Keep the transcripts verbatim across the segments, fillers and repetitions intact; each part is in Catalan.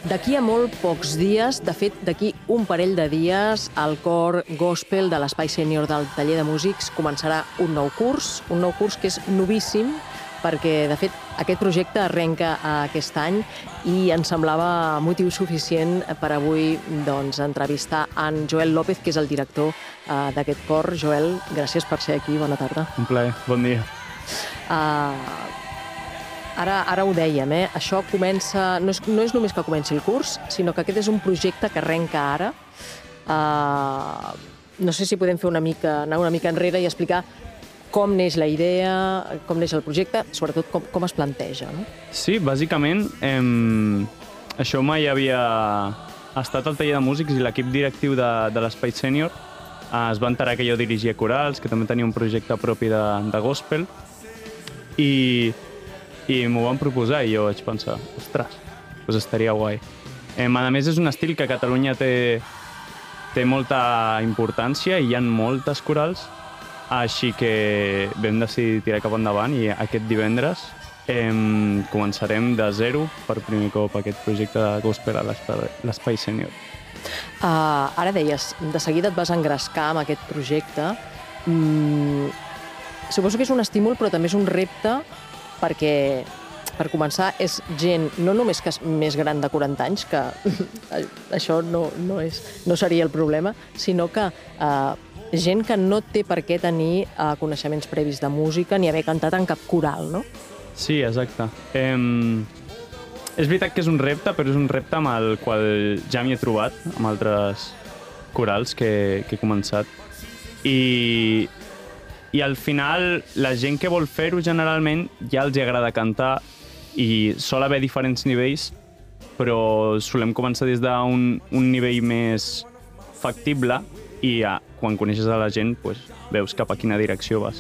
D'aquí a molt pocs dies, de fet, d'aquí un parell de dies, el cor gospel de l'Espai Sènior del Taller de Músics començarà un nou curs, un nou curs que és novíssim, perquè, de fet, aquest projecte arrenca aquest any i ens semblava motiu suficient per avui doncs, entrevistar en Joel López, que és el director uh, d'aquest cor. Joel, gràcies per ser aquí, bona tarda. Un plaer, bon dia. Uh, ara, ara ho dèiem, eh? Això comença... No és, no és només que comenci el curs, sinó que aquest és un projecte que arrenca ara. Uh, no sé si podem fer una mica, anar una mica enrere i explicar com neix la idea, com neix el projecte, sobretot com, com es planteja, no? Sí, bàsicament, eh, això mai havia estat al taller de músics i l'equip directiu de, de l'Espai Sènior eh, es va enterar que jo dirigia corals, que també tenia un projecte propi de, de gospel, i, i m'ho van proposar i jo vaig pensar, ostres, doncs estaria guai. Eh, a més, és un estil que a Catalunya té, té molta importància i hi ha moltes corals, així que vam decidir tirar cap endavant i aquest divendres eh, començarem de zero per primer cop aquest projecte de gospel a l'Espai Sènior. Uh, ara deies, de seguida et vas engrescar amb aquest projecte. Mm, suposo que és un estímul, però també és un repte perquè, per començar, és gent no només que és més gran de quaranta anys, que això no, no, és, no seria el problema, sinó que uh, gent que no té per què tenir uh, coneixements previs de música ni haver cantat en cap coral, no? Sí, exacte. Eh, és veritat que és un repte, però és un repte amb el qual ja m'hi he trobat, amb altres corals que, que he començat. I, I al final, la gent que vol fer-ho generalment ja els agrada cantar i sol haver diferents nivells, però solem començar des d'un un nivell més factible i ja, quan coneixes a la gent pues, veus cap a quina direcció vas.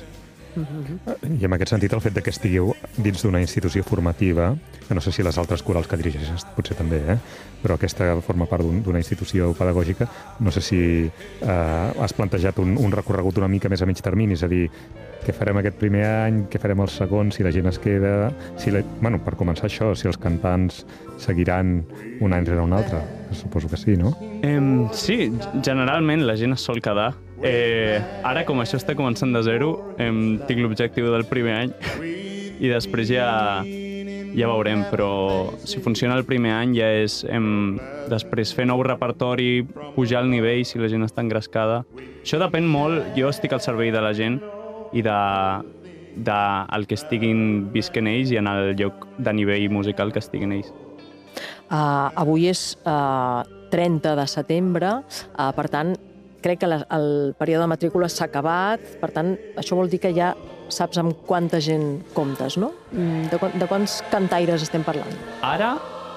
I en aquest sentit, el fet que estigueu dins d'una institució formativa, que no sé si les altres corals que dirigeixes potser també, eh? però aquesta forma part d'una institució pedagògica, no sé si eh, has plantejat un, un recorregut una mica més a mig termini, és a dir, què farem aquest primer any, què farem el segon, si la gent es queda... Si la, bueno, per començar això, si els cantants seguiran un any rere un altre, suposo que sí, no? Eh, sí, generalment la gent es sol quedar. Eh, ara, com això està començant de zero, eh, tinc l'objectiu del primer any i després ja, ja veurem, però si funciona el primer any ja és eh, després fer nou repertori, pujar el nivell si la gent està engrescada. Això depèn molt, jo estic al servei de la gent i de, de el que estiguin visquent ells i en el lloc de nivell musical que estiguin ells. Uh, avui és uh, trenta de setembre, uh, per tant, crec que la, el període de matrícula s'ha acabat, per tant, això vol dir que ja saps amb quanta gent comptes, no? De, de quants cantaires estem parlant? Ara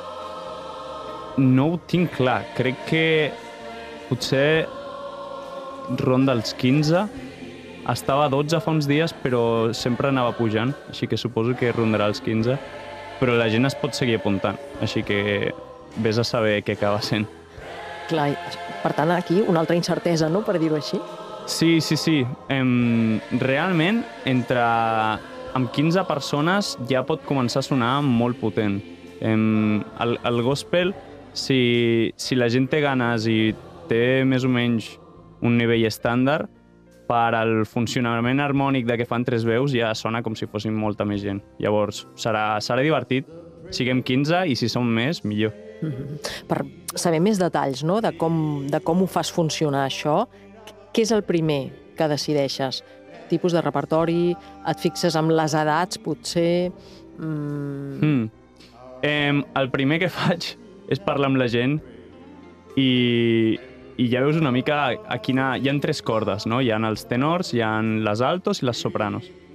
no ho tinc clar. Crec que potser ronda els quinze. Estava a dotze fa uns dies, però sempre anava pujant, així que suposo que rondarà els quinze. Però la gent es pot seguir apuntant, així que vés a saber què acaba sent. Clar, per tant, aquí una altra incertesa, no?, per dir-ho així. Sí, sí, sí. Em, realment, entre amb quinze persones ja pot començar a sonar molt potent. Em, el, el gospel, si, si la gent té ganes i té més o menys un nivell estàndard, per al funcionament harmònic de que fan tres veus ja sona com si fossin molta més gent. Llavors, serà, serà divertit. Siguem quinze i si som més, millor. Mm-hmm. Per saber més detalls, no?, de com, de com ho fas funcionar això, què és el primer que decideixes? Tipus de repertori? Et fixes amb les edats, potser? Mm... Mm. Eh, el primer que faig és parlar amb la gent i, i ja veus una mica a quina... Hi ha tres cordes, no? Hi ha els tenors, hi ha les altos i les sopranos.